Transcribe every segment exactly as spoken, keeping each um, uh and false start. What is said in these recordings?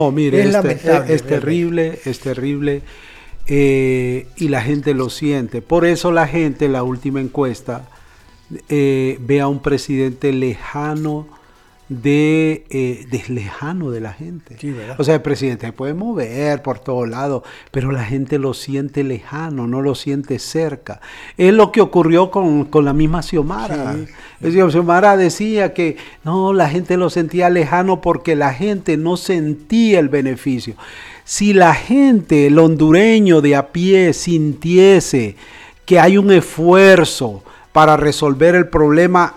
No, mire, Es es, te- lamentable. es terrible, es terrible, eh, y la gente lo siente. Por eso la gente, en la última encuesta, eh, ve a un presidente lejano de, eh, de lejano de la gente. Sí, ¿verdad? O sea, el presidente se puede mover por todos lados, pero la gente lo siente lejano, no lo siente cerca. Es lo que ocurrió con, con la misma Xiomara. Sí. Es decir, Xiomara decía que no, la gente lo sentía lejano porque la gente no sentía el beneficio. Si la gente, el hondureño de a pie, sintiese que hay un esfuerzo para resolver el problema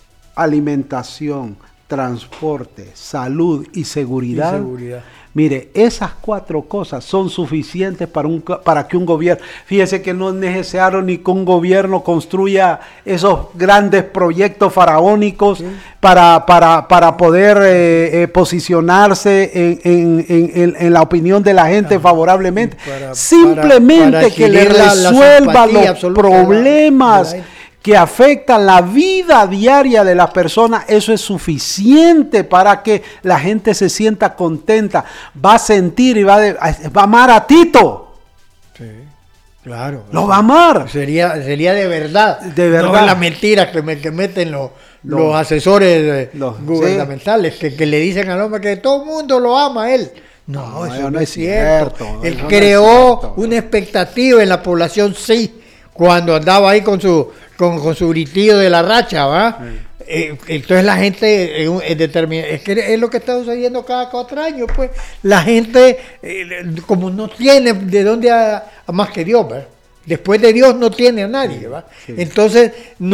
alimentación, transporte, salud y seguridad, Y seguridad. mire, esas cuatro cosas son suficientes para, un, para que un gobierno, fíjese que no es necesario ni que un gobierno construya esos grandes proyectos faraónicos Sí. para, para, para poder eh, eh, posicionarse en, en, en, en, en la opinión de la gente Ajá. favorablemente. Para- Simplemente para- para que le adquirir la- la resuelva simpatía los absoluta de la- problemas de la- que afectan la vida diaria de las personas. Eso es suficiente para que la gente se sienta contenta, va a sentir y va a, de- va a amar a Tito, Sí, claro. lo va a amar. Sería, sería de verdad. De verdad. No las mentiras que, me, que meten los, Los- los asesores eh, los- gubernamentales, que, que le dicen al hombre que todo el mundo lo ama a él. No, No, eso eso no es cierto. cierto, Él eso no creó es cierto. una expectativa en la población, sí, cuando andaba ahí con su con, con su gritillo de la racha, ¿va? Eh, entonces la gente eh, es, determin- es que es lo que está sucediendo cada cuatro años, pues la gente eh, como no tiene de dónde a, a más que Dios, ¿va? Después de Dios no tiene a nadie, ¿va? Sí. Entonces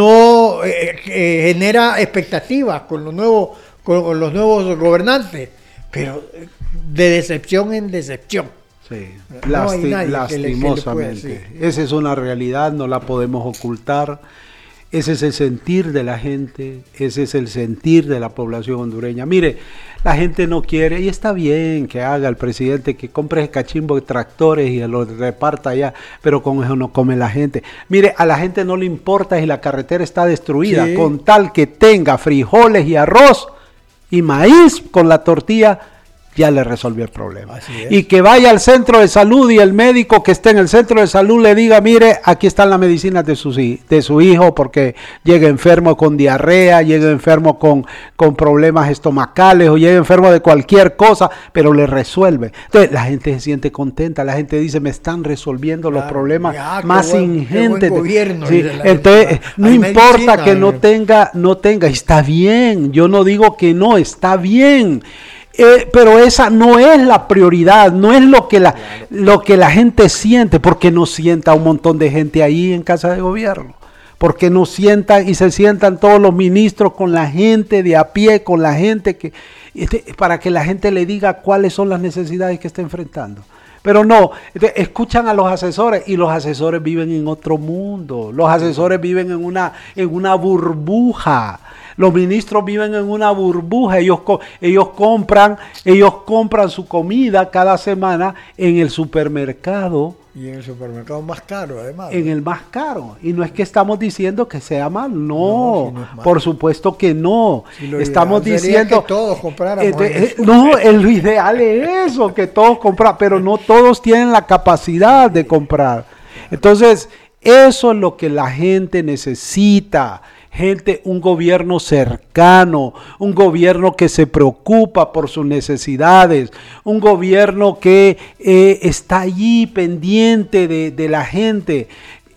no eh, eh, genera expectativas con los nuevos con, con los nuevos gobernantes, pero eh, de decepción en decepción. Sí, No hay lasti- nadie que le- que le pueda, lastimosamente. sí. Esa es una realidad, no la podemos ocultar. Ese es el sentir de la gente, ese es el sentir de la población hondureña. Mire, la gente no quiere, y está bien que haga el presidente, que compre el cachimbo de tractores y lo reparta allá, pero con eso no come la gente. Mire, a la gente no le importa si la carretera está destruida, Sí. con tal que tenga frijoles y arroz y maíz con la tortilla, ya le resolvió el problema. Así es. Y que vaya al centro de salud y el médico que esté en el centro de salud le diga, mire, aquí están las medicinas de su, hi- de su hijo porque llega enfermo con diarrea, llega enfermo con, con problemas estomacales o llega enfermo de cualquier cosa, pero le resuelve. Entonces la gente se siente contenta, la gente dice, me están resolviendo los Claro, problemas ya, qué más buen- qué ingentes. buen gobierno, Sí, dice la entonces, gente. no Hay importa medicina, que no eh. tenga, no tenga, está bien, yo no digo que no, está bien. Eh, pero esa no es la prioridad, no es lo que la lo que la gente siente, porque no sienta un montón de gente ahí en casa de gobierno, porque no sientan y se sientan todos los ministros con la gente de a pie, con la gente que este, para que la gente le diga cuáles son las necesidades que está enfrentando. Pero no, este, escuchan a los asesores y los asesores viven en otro mundo, los asesores viven en una en una burbuja. Los ministros viven en una burbuja, ellos, co- ellos, compran, ellos compran su comida cada semana en el supermercado, Y en el supermercado más caro, además. en el más caro. Y no es que estamos diciendo que sea mal, no, No, si no es mal. por supuesto que no. Si lo Estamos ideal sería diciendo... que todos compráramos Eh, de- en el eh, no, el lo ideal es eso, que todos compran, pero no todos tienen la capacidad de comprar. Entonces, eso es lo que la gente necesita. Gente, un gobierno cercano, un gobierno que se preocupa por sus necesidades, un gobierno que eh, está allí pendiente de, de la gente,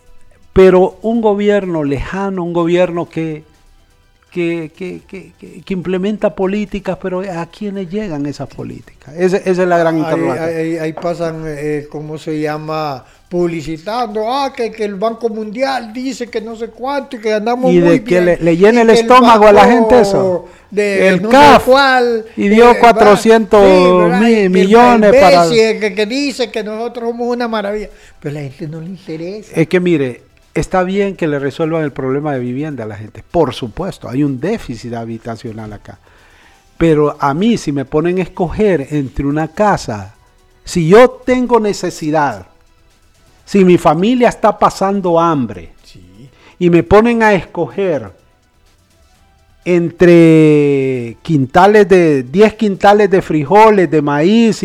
pero un gobierno lejano, un gobierno que, que, que, que, que- que implementa políticas, pero ¿a quiénes llegan esas políticas? Esa, esa es la gran Ahí, interrogante. ahí- ahí pasan, eh, ¿cómo se llama? Publicitando, ah, que, que el Banco Mundial dice que no sé cuánto y que andamos Y de muy que bien. le- le llena Y el que estómago a la banco gente eso. De El no C A sé F, cuál, y dio eh, va, cuatrocientos ¿verdad? mil Y el- millones el para- BESI, que, que dice que nosotros somos una maravilla. Pero a la gente no le interesa. Es que mire, está bien que le resuelvan el problema de vivienda a la gente, por supuesto, hay un déficit habitacional acá. Pero a mí, si me ponen a escoger entre una casa, si yo tengo necesidad, si mi familia está pasando hambre, Sí. y me ponen a escoger entre quintales de diez quintales de frijoles, de maíz